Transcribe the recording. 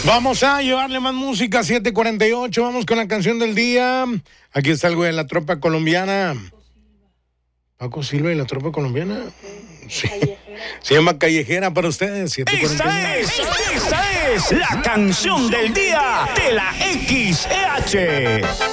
Vamos a llevarle más música, 7:48. Vamos con la canción del día. Aquí está el güey de la tropa colombiana. Paco Silva y la tropa colombiana. Sí. Se llama Callejera para ustedes. Esta es la canción del día de la XEH.